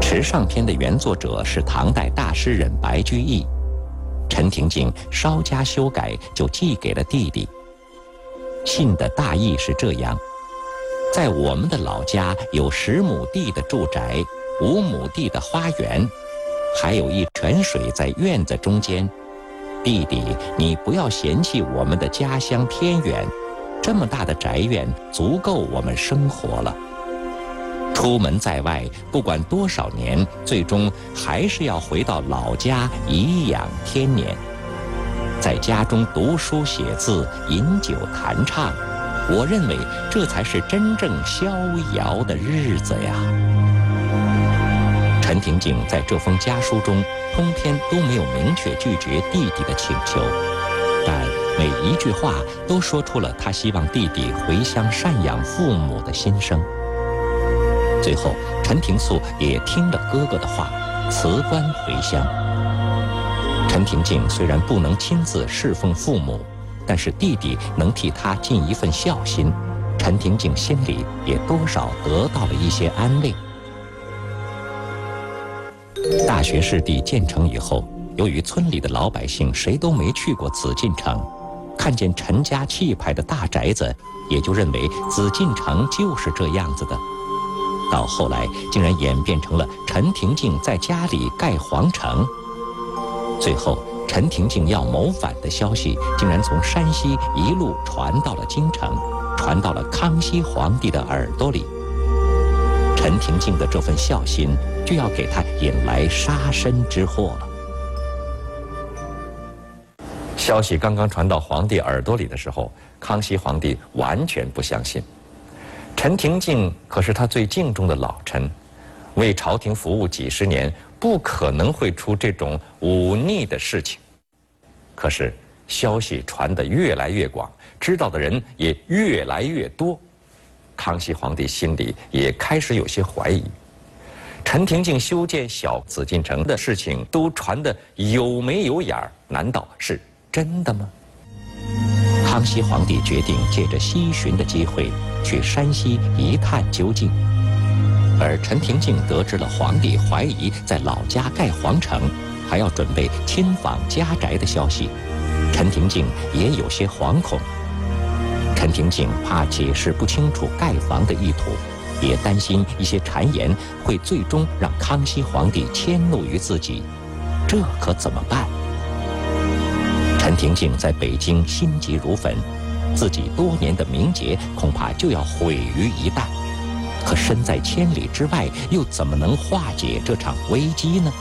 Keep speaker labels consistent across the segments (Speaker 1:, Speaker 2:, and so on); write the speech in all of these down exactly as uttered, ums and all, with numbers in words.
Speaker 1: 池上篇的原作者是唐代大诗人白居易，陈廷敬稍加修改就寄给了弟弟。信的大意是这样：在我们的老家有十亩地的住宅，五亩地的花园，还有一泉水在院子中间。弟弟，你不要嫌弃我们的家乡偏远，这么大的宅院足够我们生活了。出门在外，不管多少年，最终还是要回到老家颐养天年，在家中读书写字，饮酒弹唱。我认为这才是真正逍遥的日子呀。陈廷敬在这封家书中，通篇都没有明确拒绝弟弟的请求，但每一句话都说出了他希望弟弟回乡赡养父母的心声。最后，陈廷素也听了哥哥的话，辞官回乡。陈廷敬虽然不能亲自侍奉父母，但是弟弟能替他尽一份孝心，陈廷敬心里也多少得到了一些安慰。大学士第建成以后，由于村里的老百姓谁都没去过紫禁城，看见陈家气派的大宅子，也就认为紫禁城就是这样子的。到后来竟然演变成了陈廷敬在家里盖皇城。最后陈廷敬要谋反的消息竟然从山西一路传到了京城，传到了康熙皇帝的耳朵里。陈廷敬的这份孝心就要给他引来杀身之祸了。消息刚刚传到皇帝耳朵里的时候，康熙皇帝完全不相信。陈廷敬可是他最敬重的老臣，为朝廷服务几十年，不可能会出这种忤逆的事情。可是消息传得越来越广，知道的人也越来越多，康熙皇帝心里也开始有些怀疑。陈廷敬修建小紫禁城的事情都传得有没有眼儿，难道是真的吗？康熙皇帝决定借着西巡的机会去山西一探究竟，而陈廷敬得知了皇帝怀疑在老家盖皇城，还要准备亲访家宅的消息，陈廷敬也有些惶恐。陈廷敬怕解释不清楚盖房的意图，也担心一些谗言会最终让康熙皇帝迁怒于自己，这可怎么办？陈廷敬在北京心急如焚，自己多年的名节恐怕就要毁于一旦。可身在千里之外，又怎么能化解这场危机呢？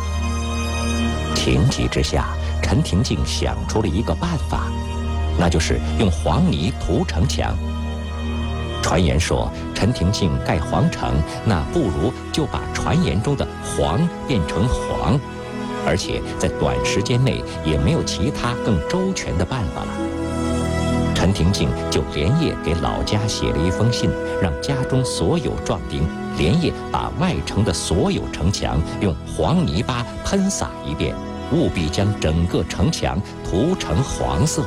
Speaker 1: 情急之下，陈廷敬想出了一个办法，那就是用黄泥涂城墙。传言说，陈廷敬盖皇城，那不如就把传言中的黄变成黄，而且在短时间内也没有其他更周全的办法了。陈廷敬就连夜给老家写了一封信，让家中所有壮丁连夜把外城的所有城墙用黄泥巴喷洒一遍，务必将整个城墙涂成黄色。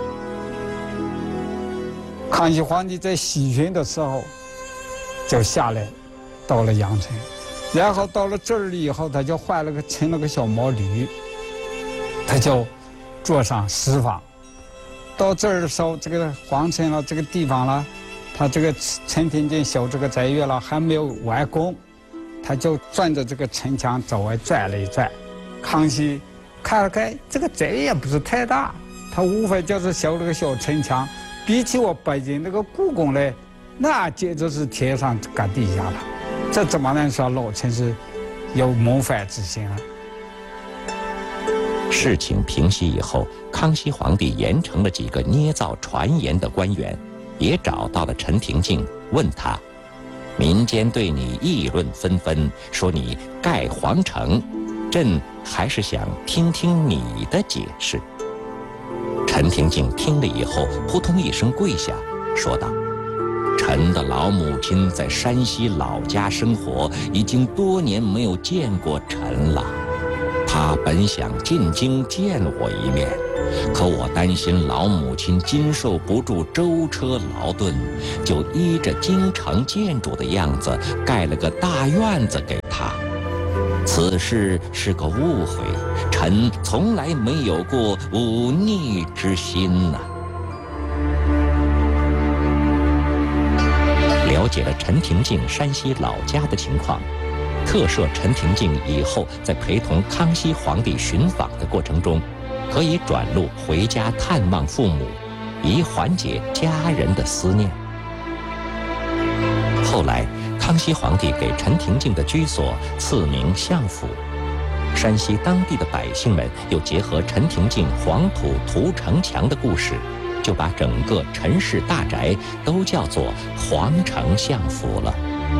Speaker 2: 康熙皇帝在西巡的时候就下来到了阳城，然后到了这儿以后，他就换了个乘了个小毛驴，他就坐上石坊。到这儿的时候，这个皇城了，这个地方了，他这个陈廷敬修这个宅院了还没有完工，他就转着这个城墙周围转了一转。康熙看了看，这个宅也不是太大，他无非就是修了个小城墙，比起我北京那个故宫来，那简直是天上跟地下了。这怎么能说老臣是有谋反之心啊？
Speaker 1: 事情平息以后，康熙皇帝严惩了几个捏造传言的官员，也找到了陈廷敬，问他：民间对你议论纷纷，说你盖皇城，朕还是想听听你的解释。陈廷敬听了以后，扑通一声跪下，说道：臣的老母亲在山西老家生活，已经多年没有见过臣了。他本想进京见我一面，可我担心老母亲经受不住舟车劳顿，就依着京城建筑的样子盖了个大院子给他。 此事是个误会，臣从来没有过忤逆之心呐、啊。了解了陈廷敬山西老家的情况，特赦陈廷敬以后在陪同康熙皇帝寻访的过程中，可以转路回家探望父母，以缓解家人的思念。后来，康熙皇帝给陈廷敬的居所赐名相府，山西当地的百姓们又结合陈廷敬黄土涂城墙的故事，就把整个陈氏大宅都叫做皇城相府了。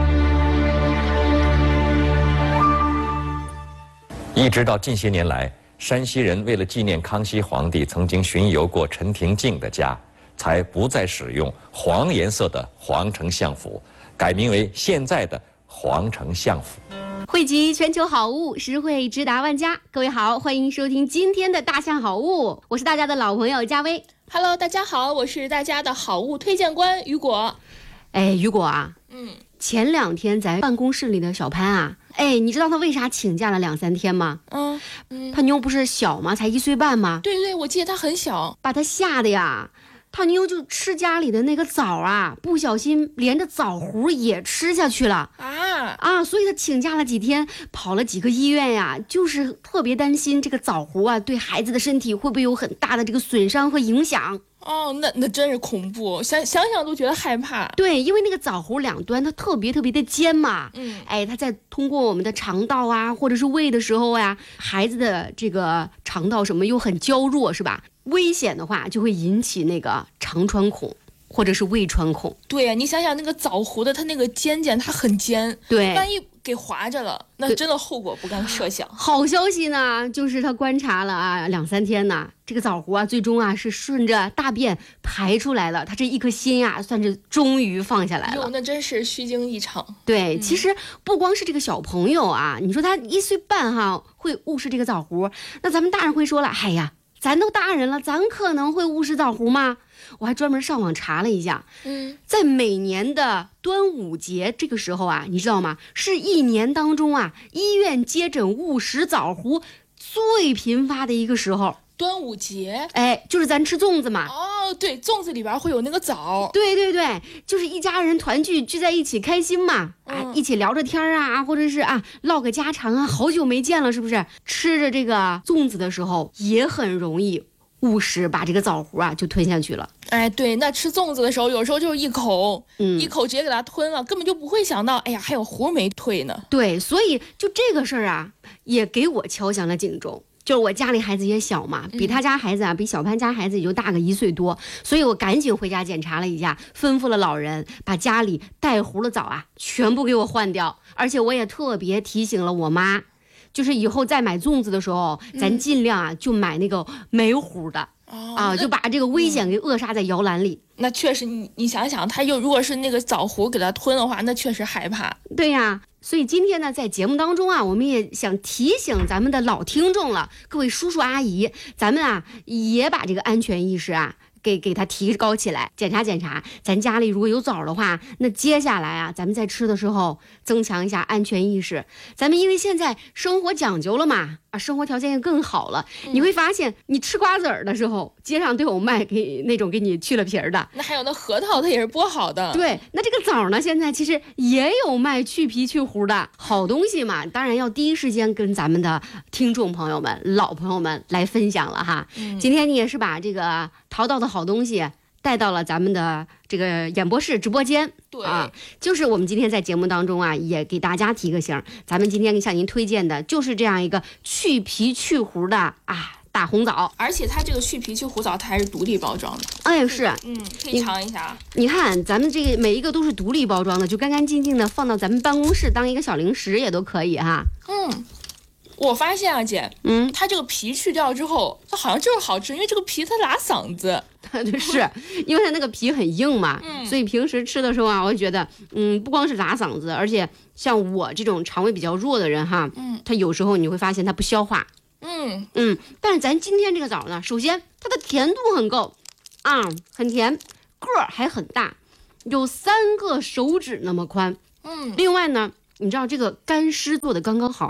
Speaker 1: 一直到近些年来，山西人为了纪念康熙皇帝曾经巡游过陈廷敬的家，才不再使用黄颜色的皇城相府，改名为现在的皇城相府。
Speaker 3: 汇集全球好物，实惠直达万家。各位好，欢迎收听今天的大象好物，我是大家的老朋友佳薇。
Speaker 4: Hello， 大家好，我是大家的好物推荐官雨果。
Speaker 3: 哎，雨果啊，
Speaker 4: 嗯，
Speaker 3: 前两天在办公室里的小潘啊，哎，你知道他为啥请假了两三天吗？
Speaker 4: 嗯嗯，
Speaker 3: 他妞不是小吗？才一岁半吗？
Speaker 4: 对对，我记得他很小，
Speaker 3: 把他吓得呀。他妞就吃家里的那个枣啊，不小心连着枣核也吃下去了
Speaker 4: 啊
Speaker 3: 啊！所以他请假了几天，跑了几个医院呀，就是特别担心这个枣核啊对孩子的身体会不会有很大的这个损伤和影响。
Speaker 4: 哦，那那真是恐怖，想想想都觉得害怕。
Speaker 3: 对，因为那个枣核两端它特别特别的尖嘛，
Speaker 4: 嗯，
Speaker 3: 哎，它在通过我们的肠道啊，或者是胃的时候呀，孩子的这个肠道什么又很娇弱，是吧？危险的话就会引起那个肠穿孔或者是胃穿孔。
Speaker 4: 对呀、啊，你想想那个枣核的它那个尖尖，它很尖，
Speaker 3: 对，
Speaker 4: 万一给划着了，那真的后果不堪设想。
Speaker 3: 好消息呢，就是他观察了啊两三天呢，这个枣核啊最终啊是顺着大便排出来了，他这一颗心啊算是终于放下来了。
Speaker 4: 哟，那真是虚惊一场。
Speaker 3: 对、
Speaker 4: 嗯，
Speaker 3: 其实不光是这个小朋友啊，你说他一岁半哈会误食这个枣核，那咱们大人会说了，哎呀，咱都大人了，咱可能会误食枣核吗？我还专门上网查了一下，
Speaker 4: 嗯，
Speaker 3: 在每年的端午节这个时候啊，你知道吗？是一年当中啊，医院接诊误食枣核最频发的一个时候。
Speaker 4: 端午节，
Speaker 3: 哎，就是咱吃粽子嘛。
Speaker 4: 哦，对，粽子里边会有那个枣。
Speaker 3: 对对对，就是一家人团聚聚在一起开心嘛，嗯、啊，一起聊着天啊，或者是啊唠个家常啊，好久没见了，是不是？吃着这个粽子的时候也很容易误食，把这个枣核啊就吞下去了。
Speaker 4: 哎，对，那吃粽子的时候，有时候就是一口，
Speaker 3: 嗯，
Speaker 4: 一口直接给它吞了，根本就不会想到，哎呀，还有核没退呢。
Speaker 3: 对，所以就这个事儿啊，也给我敲响了警钟。就是我家里孩子也小嘛，比他家孩子啊，比小潘家孩子也就大个一岁多，所以我赶紧回家检查了一下，吩咐了老人把家里带核的枣啊全部给我换掉，而且我也特别提醒了我妈，就是以后再买粽子的时候，咱尽量啊就买那个没核的。
Speaker 4: 哦、
Speaker 3: 啊，就把这个危险给扼杀在摇篮里。
Speaker 4: 嗯、那确实你，你你想想，他又如果是那个枣核给他吞的话，那确实害怕。
Speaker 3: 对呀，所以今天呢，在节目当中啊，我们也想提醒咱们的老听众了，各位叔叔阿姨，咱们啊也把这个安全意识啊给给它提高起来，检查检查，咱家里如果有枣的话，那接下来啊，咱们在吃的时候增强一下安全意识。咱们因为现在生活讲究了嘛，啊，生活条件也更好了，嗯、你会发现，你吃瓜子儿的时候，街上都有卖给那种给你去了皮儿的。
Speaker 4: 那还有那核桃，它也是剥好的。
Speaker 3: 对，那这个枣呢，现在其实也有卖去皮去核的好东西嘛，当然要第一时间跟咱们的听众朋友们、老朋友们来分享了哈。嗯、今天你也是把这个淘到的好东西带到了咱们的这个演播室直播间。
Speaker 4: 对
Speaker 3: 啊，就是我们今天在节目当中啊，也给大家提个醒，咱们今天向您推荐的就是这样一个去皮去核的啊大红枣，
Speaker 4: 而且它这个去皮去核枣它还是独立包装的。
Speaker 3: 哎，是，
Speaker 4: 嗯，可以尝一下。
Speaker 3: 你看咱们这个每一个都是独立包装的，就干干净净的放到咱们办公室当一个小零食也都可以哈。
Speaker 4: 嗯。我发现啊，姐，
Speaker 3: 嗯，
Speaker 4: 它这个皮去掉之后，它好像就是好吃，因为这个皮它拉嗓子。
Speaker 3: 是因为它那个皮很硬嘛，
Speaker 4: 嗯、
Speaker 3: 所以平时吃的时候啊，我觉得，嗯，不光是拉嗓子，而且像我这种肠胃比较弱的人哈，
Speaker 4: 嗯，
Speaker 3: 它有时候你会发现它不消化，
Speaker 4: 嗯
Speaker 3: 嗯，但是咱今天这个枣呢，首先它的甜度很够，啊，很甜，个儿还很大，有三个手指那么宽，
Speaker 4: 嗯，
Speaker 3: 另外呢，你知道这个干湿做的刚刚好。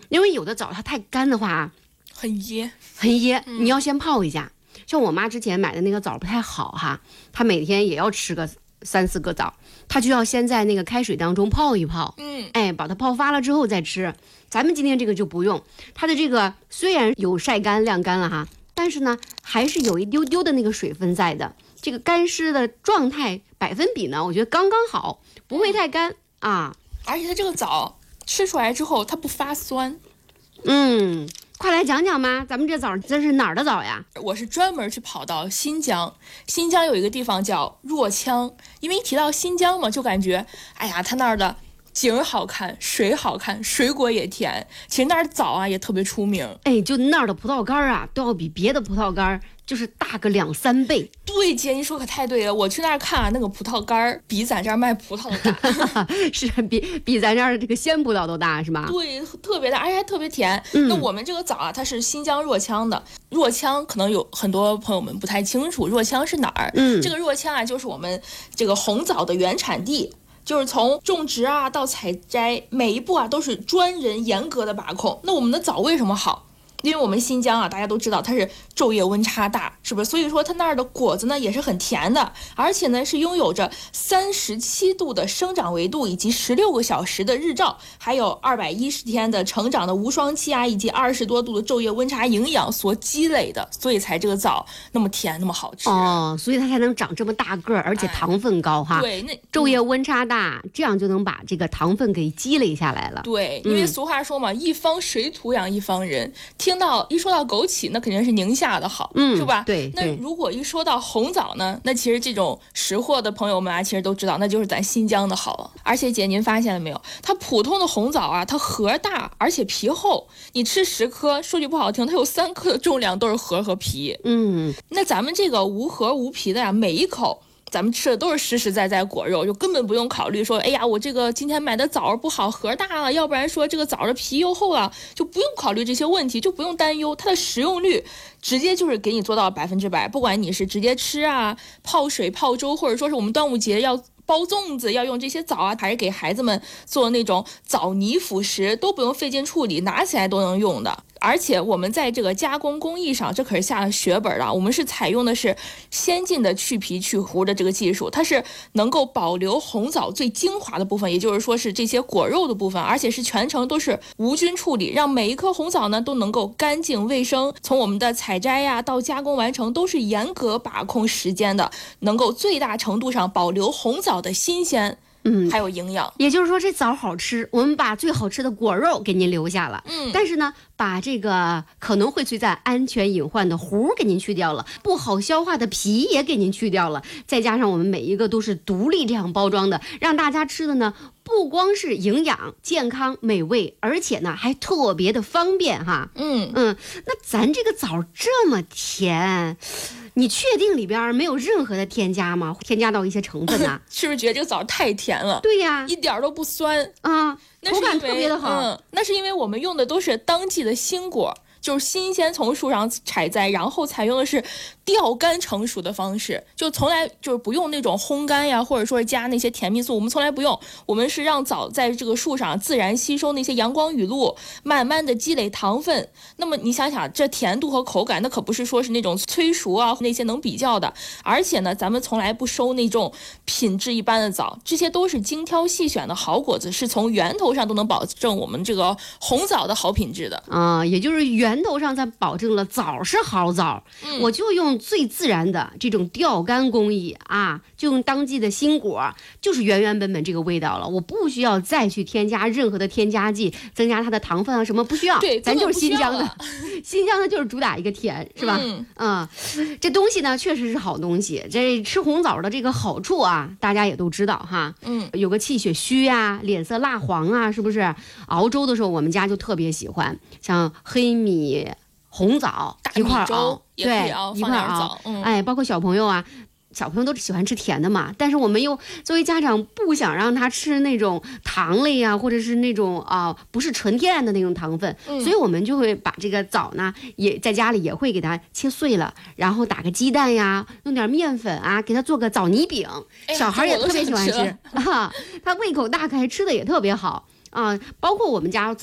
Speaker 3: 因为有的枣它太干的话
Speaker 4: 很噎，
Speaker 3: 很噎，你要先泡一下。像我妈之前买的那个枣不太好哈，她每天也要吃个三四个枣，她就要先在那个开水当中泡一泡，
Speaker 4: 嗯，
Speaker 3: 哎，把它泡发了之后再吃。咱们今天这个就不用，它的这个虽然有晒干晾干了哈，但是呢还是有一丢丢的那个水分在的，这个干湿的状态百分比呢，我觉得刚刚好，不会太干啊。
Speaker 4: 而且它这个枣吃出来之后它不发酸。
Speaker 3: 嗯，快来讲讲吧，咱们这枣这是哪儿的枣呀？
Speaker 4: 我是专门去跑到新疆，新疆有一个地方叫若羌，因为一提到新疆嘛，就感觉哎呀，它那儿的景儿好看，水好看，水果也甜，其实那儿枣啊也特别出名。
Speaker 3: 哎，就那儿的葡萄干啊，都要比别的葡萄干就是大个两三倍。
Speaker 4: 对，姐，你说可太对了。我去那儿看啊，那个葡萄干儿比咱这儿卖葡萄的大，
Speaker 3: 是比比咱这儿这个鲜葡萄都大，是吧？
Speaker 4: 对，特别大，而且还特别甜。
Speaker 3: 嗯、
Speaker 4: 那我们这个枣啊，它是新疆若羌的。若羌可能有很多朋友们不太清楚，若羌是哪儿？
Speaker 3: 嗯，
Speaker 4: 这个若羌啊，就是我们这个红枣的原产地。就是从种植啊到采摘，每一步啊都是专人严格的把控。那我们的枣为什么好？因为我们新疆啊，大家都知道它是昼夜温差大，是不是？所以说它那儿的果子呢也是很甜的，而且呢是拥有着三十七度的生长维度，以及十六个小时的日照，还有二百一十天的成长的无霜期啊，以及二十多度的昼夜温差营养所积累的，所以才这个枣那么甜那么好吃
Speaker 3: 哦，所以它才能长这么大个儿，而且糖分高哈。
Speaker 4: 哎、对，那
Speaker 3: 昼夜温差大，这样就能把这个糖分给积累下来了。
Speaker 4: 对，因为俗话说嘛，嗯、一方水土养一方人。听到一说到枸杞，那肯定是宁夏的好，
Speaker 3: 嗯，
Speaker 4: 是吧？
Speaker 3: 对。
Speaker 4: 那如果一说到红枣呢，那其实这种识货的朋友们啊，其实都知道，那就是咱新疆的好了。而且姐，您发现了没有？它普通的红枣啊，它核大，而且皮厚。你吃十颗，说句不好听，它有三颗的重量都是核和皮。
Speaker 3: 嗯，
Speaker 4: 那咱们这个无核无皮的呀，每一口。咱们吃的都是实实在在果肉，就根本不用考虑说，哎呀，我这个今天买的枣不好，核大了，要不然说这个枣的皮又厚了，就不用考虑这些问题，就不用担忧它的食用率，直接就是给你做到百分之百。不管你是直接吃啊、泡水、泡粥，或者说是我们端午节要包粽子要用这些枣啊，还是给孩子们做那种枣泥辅食，都不用费劲处理，拿起来都能用的。而且我们在这个加工工艺上，这可是下了血本了。我们是采用的是先进的去皮去核的这个技术，它是能够保留红枣最精华的部分，也就是说是这些果肉的部分，而且是全程都是无菌处理，让每一颗红枣呢都能够干净卫生。从我们的采摘呀、啊、到加工完成，都是严格把控时间的，能够最大程度上保留红枣的新鲜。嗯，还有营养，
Speaker 3: 也就是说这枣好吃，我们把最好吃的果肉给您留下了，
Speaker 4: 嗯，
Speaker 3: 但是呢，把这个可能会存在安全隐患的核给您去掉了，不好消化的皮也给您去掉了，再加上我们每一个都是独立这样包装的，让大家吃的呢不光是营养、健康、美味，而且呢还特别的方便哈。
Speaker 4: 嗯
Speaker 3: 嗯，那咱这个枣这么甜。你确定里边没有任何的添加吗？添加到一些成分呢？
Speaker 4: 是不是觉得这个枣太甜了？
Speaker 3: 对呀，
Speaker 4: 一点都不酸
Speaker 3: 啊，口感特别的好。
Speaker 4: 嗯，那是因为我们用的都是当季的新果，就是新鲜从树上采摘，然后采用的是吊干成熟的方式，就从来就是不用那种烘干呀，或者说是加那些甜蜜素，我们从来不用，我们是让枣在这个树上自然吸收那些阳光雨露，慢慢的积累糖分。那么你想想，这甜度和口感，那可不是说是那种催熟啊那些能比较的。而且呢，咱们从来不收那种品质一般的枣，这些都是精挑细选的好果子，是从源头上都能保证我们这个红枣的好品质的
Speaker 3: 啊、呃，也就是源头上咱保证了枣是好枣、嗯，我就用最自然的这种吊干工艺啊，就用当季的新果，就是原原本本这个味道了，我不需要再去添加任何的添加剂，增加它的糖分啊什么不需要，
Speaker 4: 对，
Speaker 3: 咱就是新疆的，新疆的就是主打一个甜，是吧？
Speaker 4: 嗯，
Speaker 3: 嗯，这东西呢确实是好东西，这吃红枣的这个好处啊，大家也都知道哈，
Speaker 4: 嗯，
Speaker 3: 有个气血虚啊，脸色蜡黄啊，是不是？熬粥的时候我们家就特别喜欢，像黑米、红枣一块熬，对，一块熬，
Speaker 4: 嗯，
Speaker 3: 哎，包括小朋友啊。小朋友都喜欢吃甜的嘛，但是我们又作为家长不想让他吃那种糖类呀、啊，或者是那种啊、呃、不是纯天然的那种糖分、嗯，所以我们就会把这个枣呢也在家里也会给它切碎了，然后打个鸡蛋呀，弄点面粉啊，给他做个枣泥饼，
Speaker 4: 哎、
Speaker 3: 小孩也特别喜欢吃啊，他胃口大开，吃的也特别好啊，包括我们家。